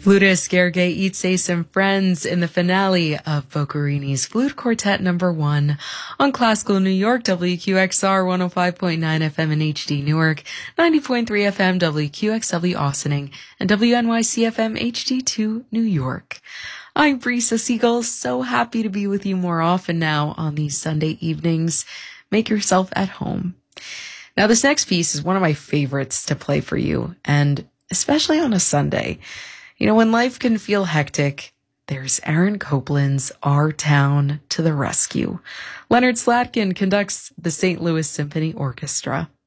Flutist Gergely Itses and Friends in the finale of Boccherini's Flute Quartet No. 1 on Classical New York, WQXR 105.9 FM in HD Newark, 90.3 FM WQXW Austining, and WNYC FM HD2 New York. I'm Brisa Siegel, so happy to be with you more often now on these Sunday evenings. Make yourself at home. Now, this next piece is one of my favorites to play for you, and especially on a Sunday. You know, when life can feel hectic, there's Aaron Copland's Our Town to the rescue. Leonard Slatkin conducts the St. Louis Symphony Orchestra.